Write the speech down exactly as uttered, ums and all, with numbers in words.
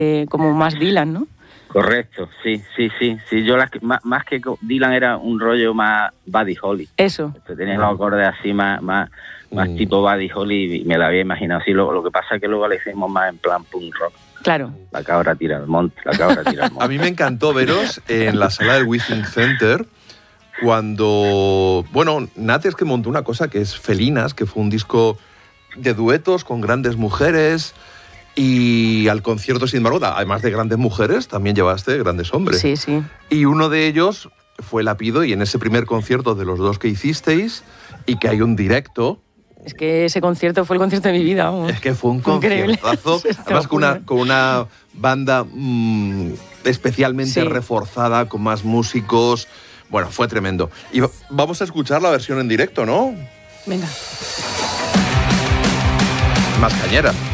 eh, como más Dylan, ¿no? Correcto, sí, sí, sí, sí. Yo las que, más, más que Dylan era un rollo más Buddy Holly. Eso. Tenía los acordes así más, más, más mm. tipo Buddy Holly y me la había imaginado así. Lo, lo que pasa es que luego le hicimos más en plan punk rock. Claro. La cabra tira al monte, la cabra tira al monte. A mí me encantó veros en la sala del Withing Center cuando, bueno, Nat es que montó una cosa que es Felinas, que fue un disco de duetos con grandes mujeres. Y al concierto, sin embargo, además de grandes mujeres, también llevaste grandes hombres. Sí, sí. Y uno de ellos fue Lapido, y en ese primer concierto de los dos que hicisteis, y que hay un directo... Es que ese concierto fue el concierto de mi vida, vamos. Es que fue un conciertazo, además con una, con una banda mmm, especialmente sí. reforzada, con más músicos... Bueno, fue tremendo. Y vamos a escuchar la versión en directo, ¿no? Venga. Más cañera.